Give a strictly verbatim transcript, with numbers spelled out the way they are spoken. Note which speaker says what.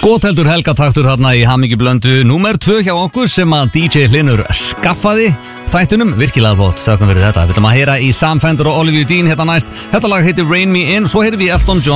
Speaker 1: Skotheldur helgataktur þarna í hamingjublöndu númer tvö hjá okkur sem að D J Hlinur skaffaði þættunum, virkilega flott, þakkum fyrir þetta. Við ætlum að heyra í Sam Fender og Olivia Dean hérna næst. Þetta lag heitir Rain Me In, svo heyrðum við Elton John